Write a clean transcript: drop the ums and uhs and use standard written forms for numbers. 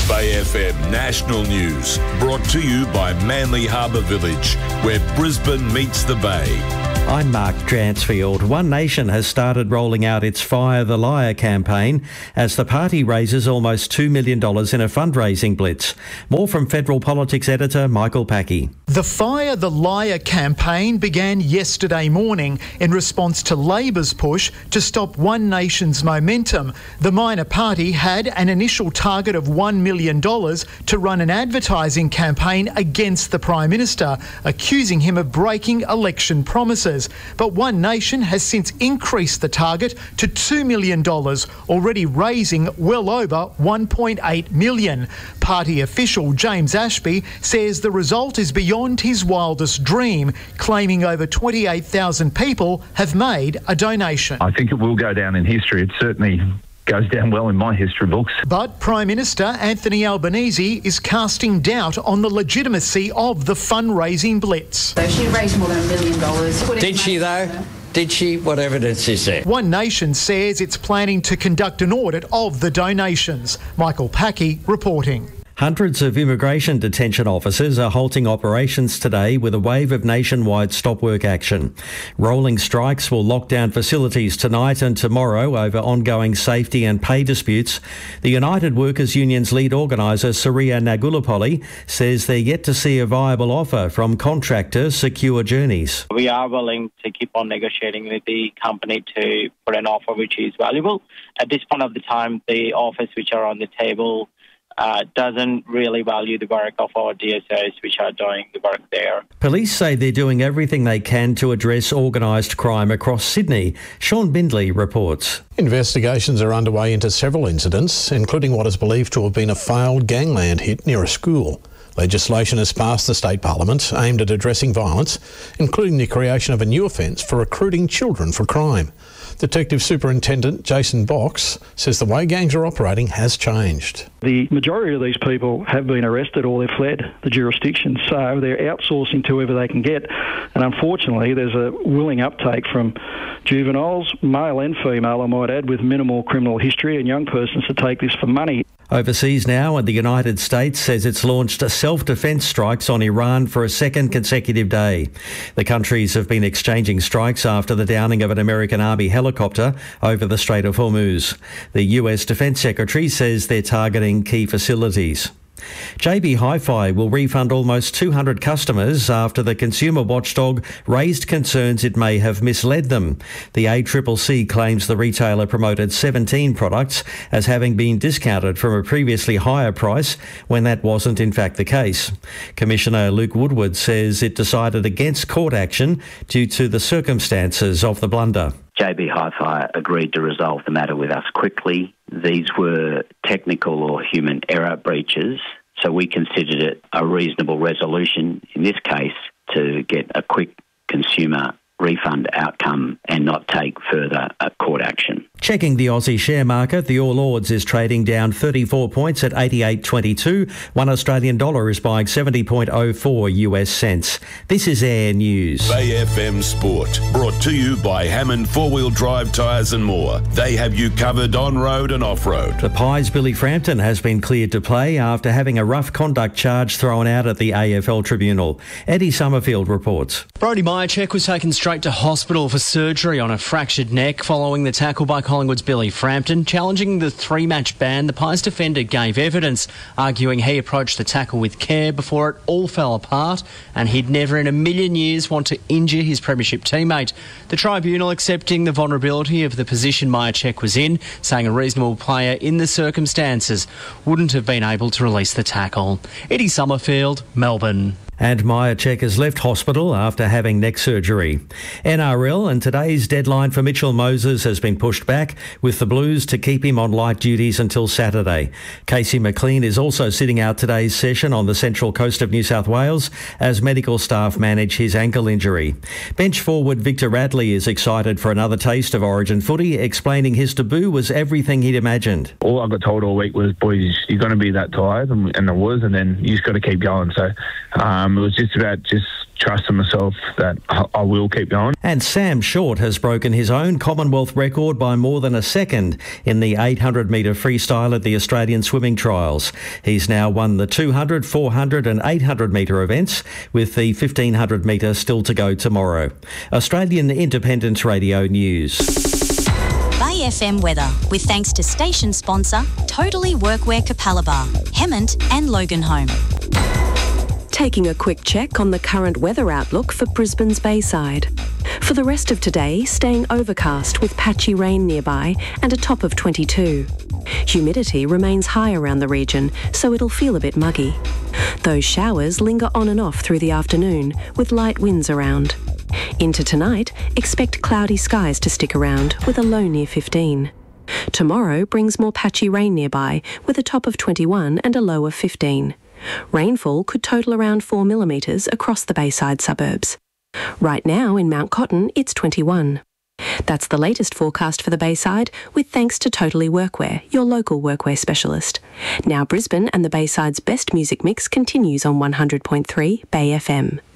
Bay FM National News, brought to you by Manly Harbour Village, where Brisbane meets the Bay. I'm Mark Dransfield. One Nation has started rolling out its Fire the Liar campaign as the party raises almost $2 million in a fundraising blitz. More from Federal Politics editor Michael Packey. The Fire the Liar campaign began yesterday morning in response to Labor's push to stop One Nation's momentum. The minor party had an initial target of $1 million to run an advertising campaign against the Prime Minister, accusing him of breaking election promises. But One Nation has since increased the target to $2 million, already raising well over $1.8 million. Party official James Ashby says the result is beyond his wildest dream, claiming over 28,000 people have made a donation. I think it will go down in history. It certainly goes down well in my history books. But Prime Minister Anthony Albanese is casting doubt on the legitimacy of the fundraising blitz. So she raised more than $1 million. Did she though? Did she? What evidence is there? One Nation says it's planning to conduct an audit of the donations. Michael Packey reporting. Hundreds of immigration detention officers are halting operations today with a wave of nationwide stop work action. Rolling strikes will lock down facilities tonight and tomorrow over ongoing safety and pay disputes. The United Workers Union's lead organiser, Surya Nagulapalli, says they're yet to see a viable offer from contractor Secure Journeys. We are willing to keep on negotiating with the company to put an offer which is valuable. At this point of the time, the offers which are on the table doesn't really value the work of our DSOs which are doing the work there. Police say they're doing everything they can to address organised crime across Sydney. Sean Bindley reports. Investigations are underway into several incidents, including what is believed to have been a failed gangland hit near a school. Legislation has passed the state parliament aimed at addressing violence, including the creation of a new offence for recruiting children for crime. Detective Superintendent Jason Box says the way gangs are operating has changed. The majority of these people have been arrested or they've fled the jurisdiction, so they're outsourcing to whoever they can get. And unfortunately, there's a willing uptake from juveniles, male and female, I might add, with minimal criminal history and young persons to take this for money. Overseas now, and the United States says it's launched self-defence strikes on Iran for a second consecutive day. The countries have been exchanging strikes after the downing of an American Army helicopter over the Strait of Hormuz. The US Defence Secretary says they're targeting key facilities. JB Hi-Fi will refund almost 200 customers after the consumer watchdog raised concerns it may have misled them. The ACCC claims the retailer promoted 17 products as having been discounted from a previously higher price when that wasn't in fact the case. Commissioner Luke Woodward says it decided against court action due to the circumstances of the blunder. JB Hi-Fi agreed to resolve the matter with us quickly. These were technical or human error breaches, so we considered it a reasonable resolution in this case to get a quick consumer refund outcome and not take further court action. Checking the Aussie share market, the All Ords is trading down 34 points at 88.22. One Australian dollar is buying 70.04 US cents. This is Air News. Bay FM Sport, brought to you by Hammond 4-Wheel Drive Tyres and More. They have you covered on-road and off-road. The Pies' Billy Frampton has been cleared to play after having a rough conduct charge thrown out at the AFL Tribunal. Eddie Summerfield reports. Brodie Mihocek was taken straight to hospital for surgery on a fractured neck following the tackle by Collingwood's Billy Frampton. Challenging the 3-match ban, the Pies defender gave evidence, arguing he approached the tackle with care before it all fell apart and he'd never in a million years want to injure his premiership teammate. The tribunal accepting the vulnerability of the position Mihocek was in, saying a reasonable player in the circumstances wouldn't have been able to release the tackle. Eddie Summerfield, Melbourne. And Mihocek has left hospital after having neck surgery. NRL, and today's deadline for Mitchell Moses has been pushed back, with the Blues to keep him on light duties until Saturday. Casey McLean is also sitting out today's session on the central coast of New South Wales as medical staff manage his ankle injury. Bench forward Victor Radley is excited for another taste of Origin footy, explaining his debut was everything he'd imagined. All I got told all week was, boys, you're going to be that tired, and I was, and then you just got to keep going. So it was just about just trust in myself that I will keep going. And Sam Short has broken his own Commonwealth record by more than a second in the 800-metre freestyle at the Australian Swimming Trials. He's now won the 200, 400 and 800-metre events, with the 1,500-metre still to go tomorrow. Australian Independent Radio News. Bay FM weather, with thanks to station sponsor Totally Workwear Capalaba, Hemmant and Loganholme. Taking a quick check on the current weather outlook for Brisbane's Bayside. For the rest of today, staying overcast with patchy rain nearby and a top of 22. Humidity remains high around the region, so it'll feel a bit muggy. Those showers linger on and off through the afternoon, with light winds around. Into tonight, expect cloudy skies to stick around, with a low near 15. Tomorrow brings more patchy rain nearby, with a top of 21 and a low of 15. Rainfall could total around 4 millimetres across the Bayside suburbs. Right now in Mount Cotton, it's 21. That's the latest forecast for the Bayside, with thanks to Totally Workwear, your local workwear specialist. Now Brisbane and the Bayside's best music mix continues on 100.3 Bay FM.